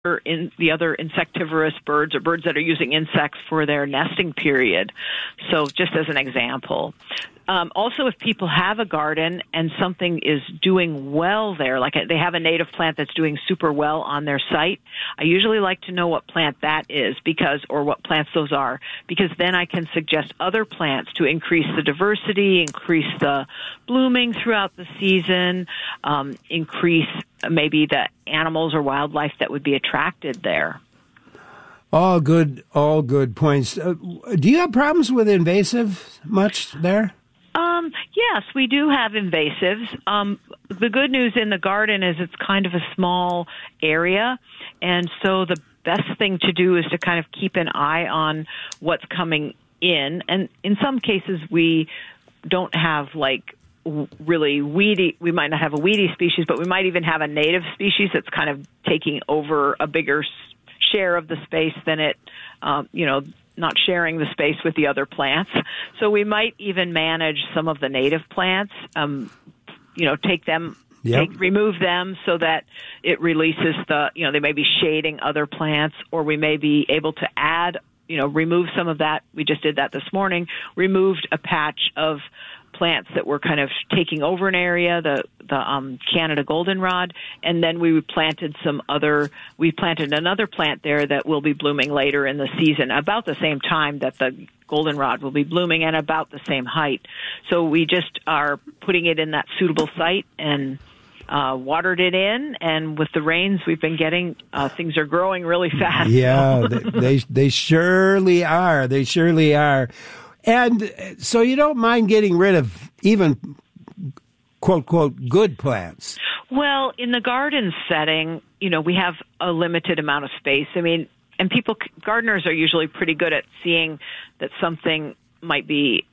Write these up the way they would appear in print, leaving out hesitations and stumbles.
in the other insectivorous birds or birds that are using insects for their nesting period. So just as an example. Also, if people have a garden and something is doing well there, like they have a native plant that's doing super well on their site, I usually like to know what plant that is or what plants those are, because then I can suggest other plants to increase the diversity, increase the blooming throughout the season, increase maybe the animals or wildlife that would be attracted there. All good points. Do you have problems with invasive much there? Yes, we do have invasives. The good news in the garden is it's kind of a small area, and so the best thing to do is to kind of keep an eye on what's coming in. And in some cases, we don't have really weedy. We might not have a weedy species, but we might even have a native species that's kind of taking over a bigger share of the space than it, not sharing the space with the other plants. So we might even manage some of the native plants, take them, remove them so that it releases they may be shading other plants, or we may be able to add, remove some of that. We just did that this morning, removed a patch of plants that were kind of taking over an area, the Canada goldenrod, and then we planted another plant there that will be blooming later in the season, about the same time that the goldenrod will be blooming and about the same height. So we just are putting it in that suitable site and watered it in, and with the rains we've been getting, things are growing really fast. Yeah, they surely are. They surely are. And so you don't mind getting rid of even, quote, quote, good plants? Well, in the garden setting, we have a limited amount of space. I mean, and gardeners are usually pretty good at seeing that something might be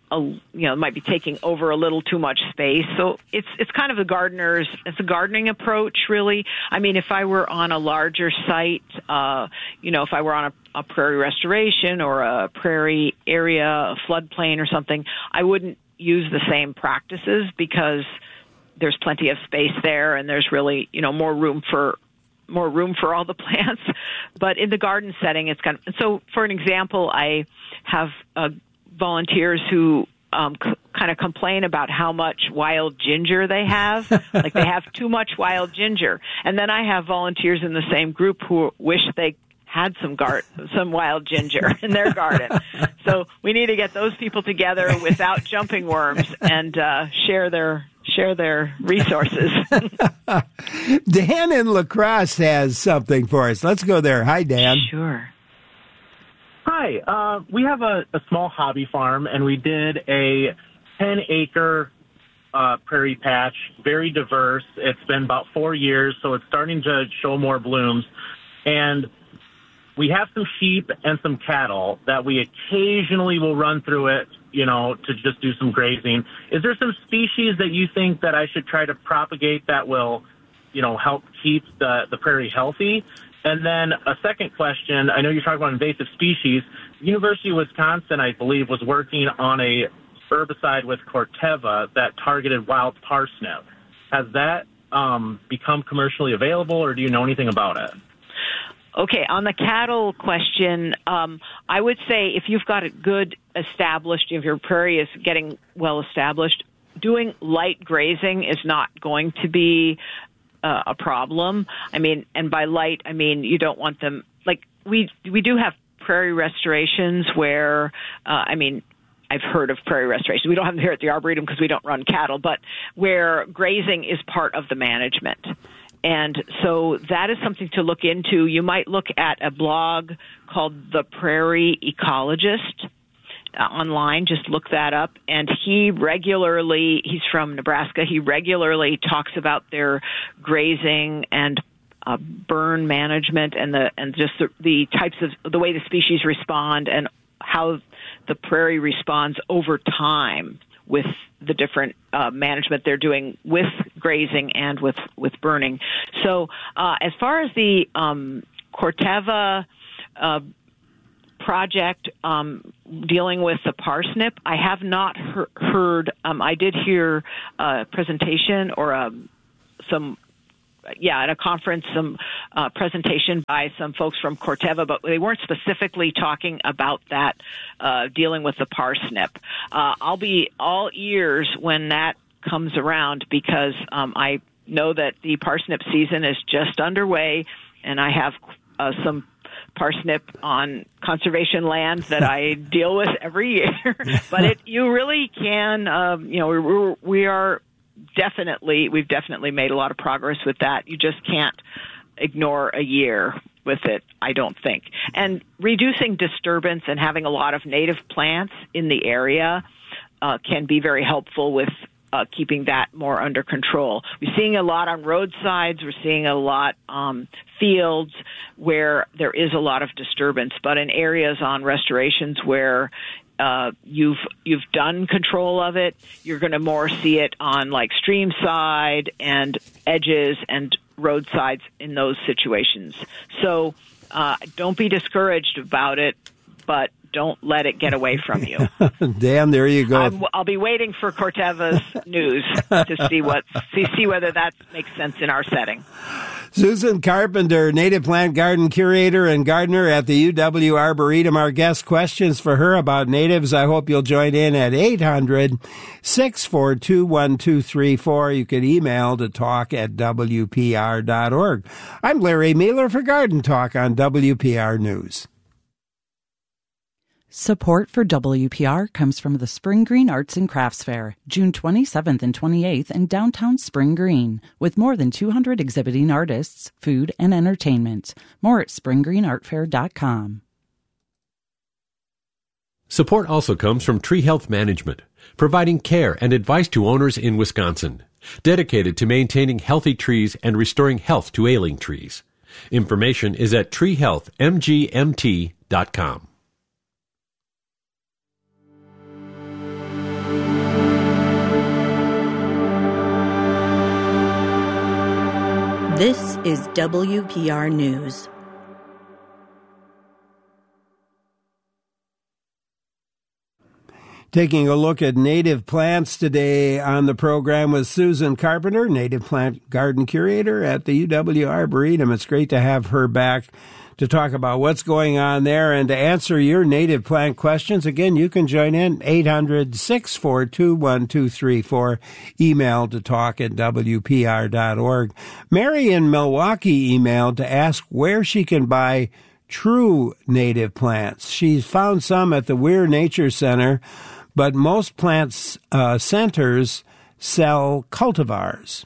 taking over a little too much space. So it's kind of it's a gardening approach, really. I mean, if I were on a larger site, if I were on a prairie restoration or a prairie area, a floodplain or something, I wouldn't use the same practices because there's plenty of space there and there's really, more room for all the plants. But in the garden setting, it's so for an example, I have volunteers who kind of complain about how much wild ginger they have. Like they have too much wild ginger. And then I have volunteers in the same group who wish they had some wild ginger in their garden. So we need to get those people together without jumping worms and share their resources. Dan in La Crosse has something for us. Let's go there. Hi, Dan. Sure. Hi. We have a small hobby farm, and we did a 10-acre prairie patch, very diverse. It's been about 4 years, so it's starting to show more blooms. And we have some sheep and some cattle that we occasionally will run through it, to just do some grazing. Is there some species that you think that I should try to propagate that will, help keep the prairie healthy? And then a second question, I know you're talking about invasive species. University of Wisconsin, I believe, was working on a herbicide with Corteva that targeted wild parsnip. Has that become commercially available, or do you know anything about it? Okay, on the cattle question, I would say if you've got it good established, if your prairie is getting well established, doing light grazing is not going to be a problem. I mean, and by light, I mean you don't want them, like we do have prairie restorations where, I've heard of prairie restoration. We don't have them here at the Arboretum because we don't run cattle, but where grazing is part of the management. And so that is something to look into. You might look at a blog called The Prairie Ecologist online. Just look that up. And he's from Nebraska. He regularly talks about their grazing and burn management and the types of the way the species respond and how the prairie responds over time with the different management they're doing with grazing and with burning. So as far as the Corteva project dealing with the parsnip, I have not heard. I did hear a presentation or some at a conference, some presentation by some folks from Corteva, but they weren't specifically talking about that, dealing with the parsnip. I'll be all ears when that comes around because I know that the parsnip season is just underway, and I have some parsnip on conservation land that I deal with every year. But you really can, we've definitely made a lot of progress with that. You just can't ignore a year with it, I don't think. And reducing disturbance and having a lot of native plants in the area can be very helpful with keeping that more under control. We're seeing a lot on roadsides. We're seeing a lot fields where there is a lot of disturbance. But in areas on restorations where you've done control of it, you're going to more see it on like stream side and edges and roadsides in those situations. So don't be discouraged about it, but don't let it get away from you. Dan, there you go. I'll be waiting for Corteva's news to see whether that makes sense in our setting. Susan Carpenter, native plant garden curator and gardener at the UW Arboretum. Our guest, questions for her about natives. I hope you'll join in at 800-642-1234. You can email to talk@WPR.org. I'm Larry Mueller for Garden Talk on WPR News. Support for WPR comes from the Spring Green Arts and Crafts Fair, June 27th and 28th in downtown Spring Green, with more than 200 exhibiting artists, food, and entertainment. More at springgreenartfair.com. Support also comes from Tree Health Management, providing care and advice to owners in Wisconsin, dedicated to maintaining healthy trees and restoring health to ailing trees. Information is at treehealthmgmt.com. This is WPR News. Taking a look at native plants today on the program with Susan Carpenter, native plant garden curator at the UW Arboretum. It's great to have her back to talk about what's going on there and to answer your native plant questions. Again, you can join in 800-642-1234. Email to talk@WPR.org. Mary in Milwaukee emailed to ask where she can buy true native plants. She's found some at the Weir Nature Center, but most plant centers sell cultivars.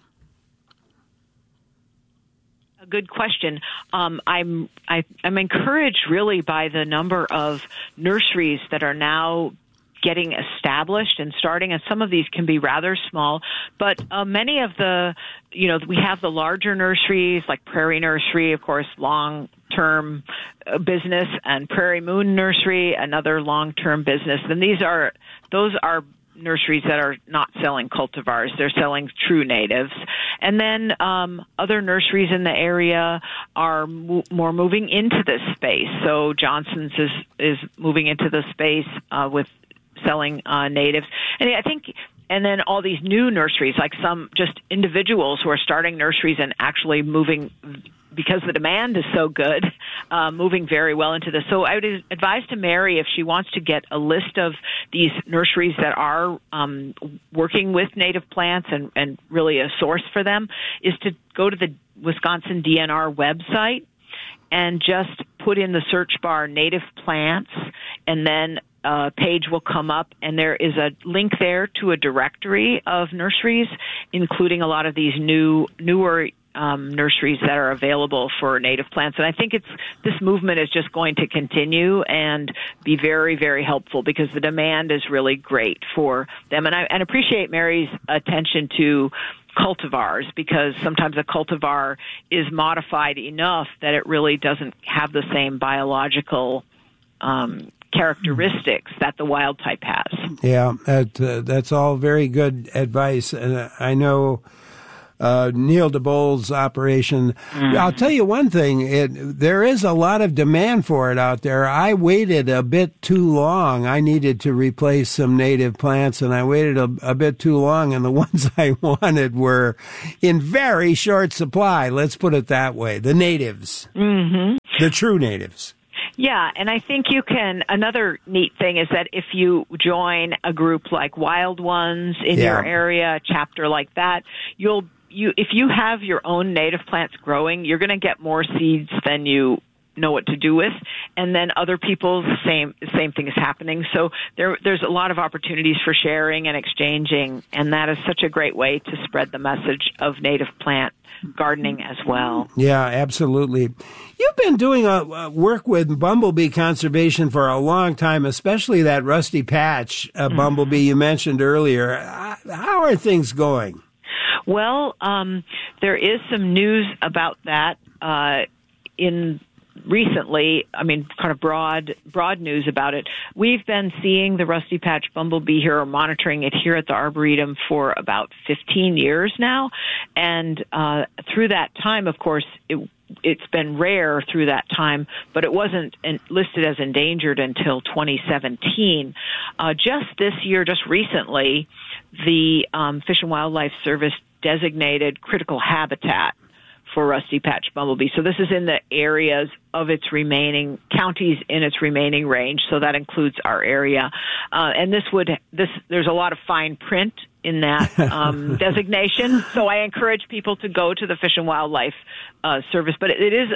Good question. I'm encouraged really by the number of nurseries that are now getting established and starting, and some of these can be rather small, but many of the, we have the larger nurseries like Prairie Nursery, of course, long-term business, and Prairie Moon Nursery, another long-term business. And those are nurseries that are not selling cultivars. They're selling true natives. And then other nurseries in the area are more moving into this space. So Johnson's is moving into the space with selling natives. And I think, and then all these new nurseries, like some just individuals who are starting nurseries and actually moving because the demand is so good, moving very well into this. So I would advise to Mary, if she wants to get a list of these nurseries that are working with native plants and really a source for them, is to go to the Wisconsin DNR website and just put in the search bar native plants, and then a page will come up, and there is a link there to a directory of nurseries, including a lot of these newer nurseries that are available for native plants. And I think this movement is just going to continue and be very, very helpful because the demand is really great for them. And I appreciate Mary's attention to cultivars, because sometimes a cultivar is modified enough that it really doesn't have the same biological characteristics that the wild type has. Yeah, that's all very good advice. And I know Neil DeBole's operation. I'll tell you one thing, there is a lot of demand for it out there. I waited a bit too long. I needed to replace some native plants, and I waited a bit too long, and the ones I wanted were in very short supply. Let's put it that way. The natives. Mm-hmm. The true natives. Yeah, and I think another neat thing is that if you join a group like Wild Ones in your area, a chapter like that, if you have your own native plants growing, you're going to get more seeds than you know what to do with, and then other people, the same thing is happening. So there's a lot of opportunities for sharing and exchanging, and that is such a great way to spread the message of native plant gardening as well. Yeah, absolutely. You've been doing work with bumblebee conservation for a long time, especially that rusty patch bumblebee you mentioned earlier. How are things going? Well, there is some news about that recently, kind of broad news about it. We've been seeing the rusty patch bumblebee here, or monitoring it here at the Arboretum for about 15 years now. And through that time, of course, it's been rare through that time, but it wasn't listed as endangered until 2017. Just this year, just recently, the Fish and Wildlife Service designated critical habitat for rusty patch bumblebee. So this is in the areas of its remaining counties in its remaining range. So that includes our area. And there's a lot of fine print in that designation. So I encourage people to go to the Fish and Wildlife Service. But it is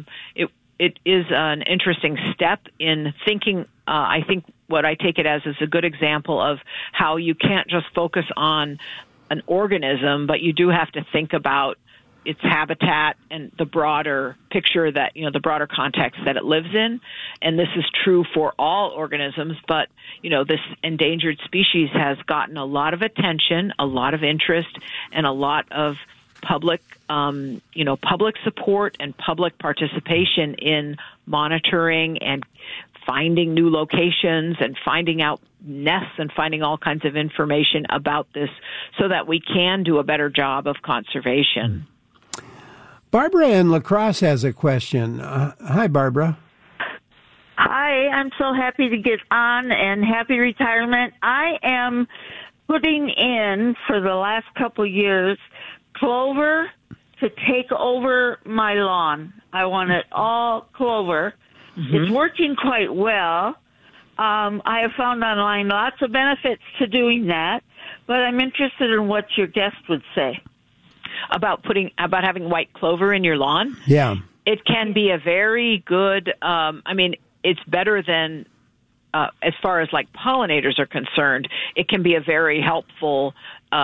an interesting step in thinking. I think what I take it as is a good example of how you can't just focus on an organism, but you do have to think about its habitat and the broader picture that, the broader context that it lives in. And this is true for all organisms, but, this endangered species has gotten a lot of attention, a lot of interest, and a lot of public support and public participation in monitoring and finding new locations and finding out nests and finding all kinds of information about this so that we can do a better job of conservation. Barbara in La Crosse has a question. Hi, Barbara. Hi, I'm so happy to get on, and happy retirement. I am putting in, for the last couple years, clover to take over my lawn. I want it all clover. Mm-hmm. It's working quite well. I have found online lots of benefits to doing that, but I'm interested in what your guest would say. About having white clover in your lawn? Yeah. It can be a very good, it's better than, as far as like pollinators are concerned, it can be a very helpful,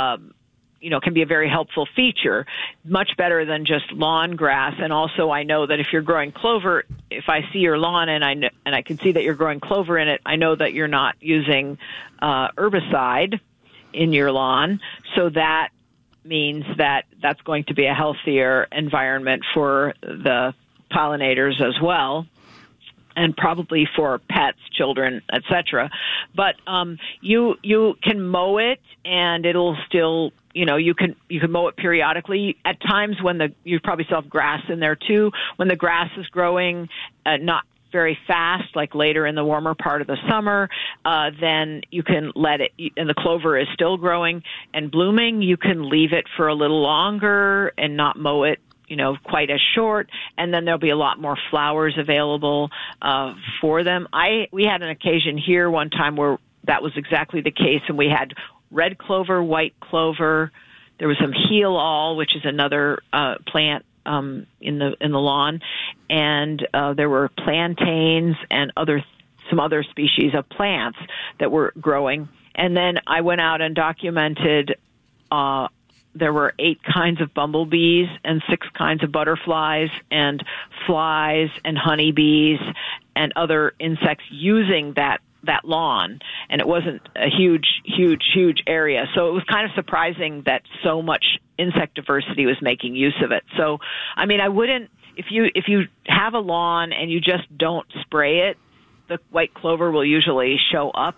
feature, much better than just lawn grass. And also I know that if you're growing clover, if I see your lawn and I can see that you're growing clover in it, I know that you're not using herbicide in your lawn. So that means that that's going to be a healthier environment for the pollinators as well, and probably for pets, children, etc. But you can mow it, and it'll still, you can mow it periodically. At times when you probably still have grass in there too. When the grass is growing, not very fast, like later in the warmer part of the summer, then you can let it, and the clover is still growing and blooming, you can leave it for a little longer and not mow it, quite as short, and then there'll be a lot more flowers available for them. We had an occasion here one time where that was exactly the case, and we had red clover, white clover. There was some heel-all, which is another plant in the lawn, and there were plantains and some other species of plants that were growing. And then I went out and documented there were 8 kinds of bumblebees and 6 kinds of butterflies and flies and honeybees and other insects using that lawn. And it wasn't a huge area. So it was kind of surprising that so much insect diversity was making use of it. So, I wouldn't, if you have a lawn and you just don't spray it, the white clover will usually show up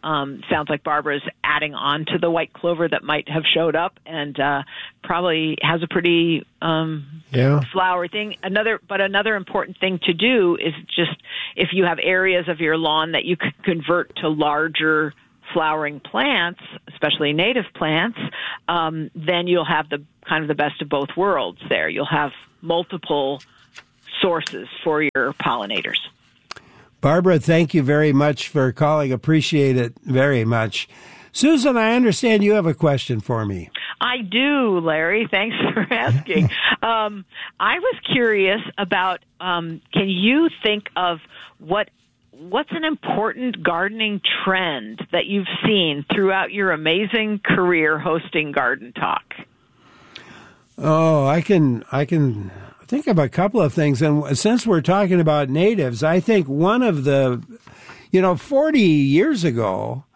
Sounds like Barbara's adding on to the white clover that might have showed up, and probably has a pretty flowery thing. Another important thing to do is just if you have areas of your lawn that you could convert to larger flowering plants, especially native plants, then you'll have the kind of the best of both worlds there. You'll have multiple sources for your pollinators. Barbara, thank you very much for calling. Appreciate it very much. Susan, I understand you have a question for me. I do, Larry. Thanks for asking. I was curious about, can you think of what's an important gardening trend that you've seen throughout your amazing career hosting Garden Talk? Oh, I can think of a couple of things. And since we're talking about natives, I think one of the, 40 years ago,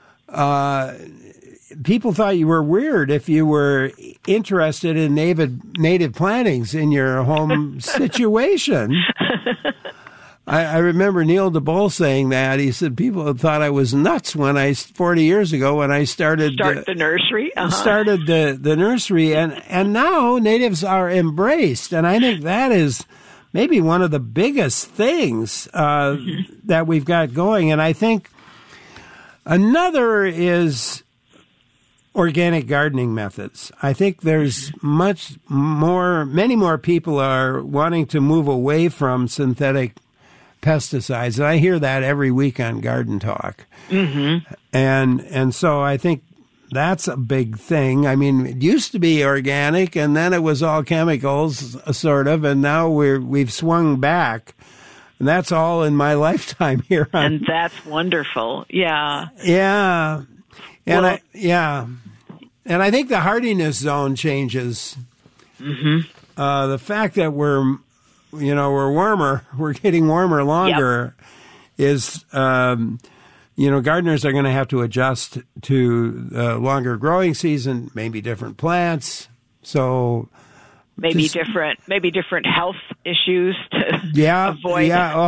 people thought you were weird if you were interested in native plantings in your home situation. I remember Neil DeBoll saying that. He said people thought I was nuts 40 years ago when I started the nursery. Started the nursery, and now natives are embraced, and I think that is maybe one of the biggest things that we've got going. And I think another is organic gardening methods. I think there's many more people are wanting to move away from synthetic pesticides, and I hear that every week on Garden Talk. Mm-hmm. And so I think that's a big thing. I mean, it used to be organic, and then it was all chemicals, sort of, and now we've swung back. And that's all in my lifetime here. And that's wonderful. Yeah. Yeah. And And I think the hardiness zone changes. Mm-hmm. The fact that we're warmer, we're getting warmer longer, is, gardeners are going to have to adjust to the longer growing season, maybe different plants. So maybe different health issues to avoid.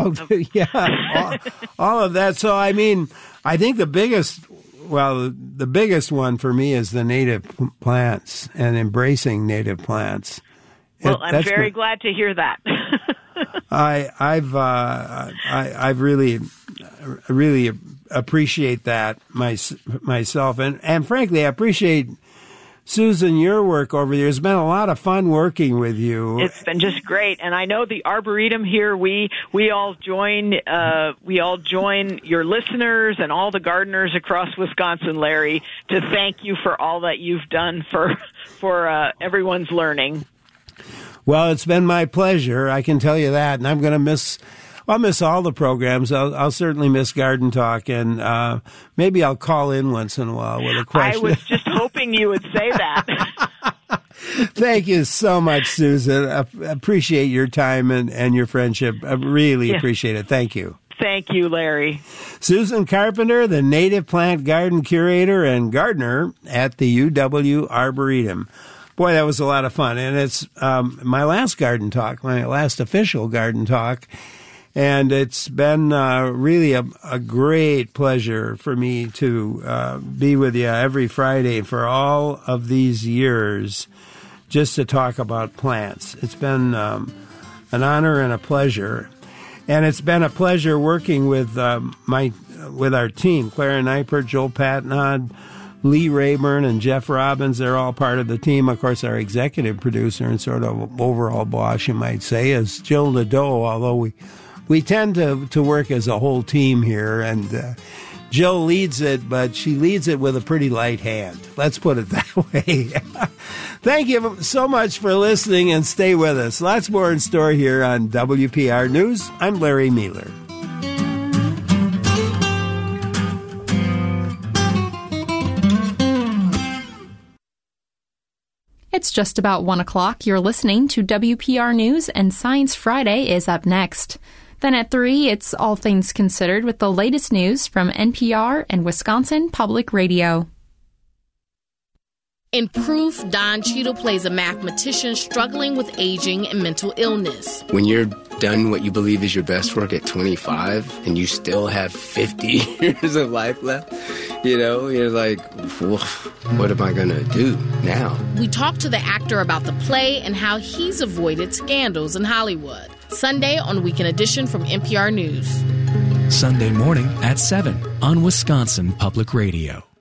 All of that. So, I mean, I think the biggest one for me is the native plants and embracing native plants. Well, I'm very glad to hear that. I've really appreciate that myself, and frankly, I appreciate, Susan, your work over there. It's been a lot of fun working with you. It's been just great, and I know the Arboretum here. We all join your listeners and all the gardeners across Wisconsin, Larry, to thank you for all that you've done for everyone's learning. Well, it's been my pleasure. I can tell you that, and I'm going to miss all the programs. I'll certainly miss Garden Talk, and maybe I'll call in once in a while with a question. I was just hoping you would say that. Thank you so much, Susan. I appreciate your time and your friendship. I really appreciate it. Thank you. Thank you, Larry. Susan Carpenter, the Native Plant Garden Curator and Gardener at the UW Arboretum. Boy, that was a lot of fun. And it's my last Garden Talk, my last official Garden Talk. And it's been really a great pleasure for me to be with you every Friday for all of these years just to talk about plants. It's been an honor and a pleasure. And it's been a pleasure working with our team, Clara Neipert, Joel Patnod, Lee Rayburn, and Jeff Robbins. They're all part of the team. Of course, our executive producer and sort of overall boss, you might say, is Jill Nadeau, although we tend to work as a whole team here, and Jill leads it, but she leads it with a pretty light hand. Let's put it that way. Thank you so much for listening, and stay with us. Lots more in store here on WPR News. I'm Larry Mueller. It's just about 1 o'clock. You're listening to WPR News, and Science Friday is up next. Then at 3, it's All Things Considered with the latest news from NPR and Wisconsin Public Radio. In Proof, Don Cheadle plays a mathematician struggling with aging and mental illness. When you're done what you believe is your best work at 25 and you still have 50 years of life left, you know, you're like, what am I going to do now? We talked to the actor about the play and how he's avoided scandals in Hollywood. Sunday on Weekend Edition from NPR News. Sunday morning at 7 on Wisconsin Public Radio.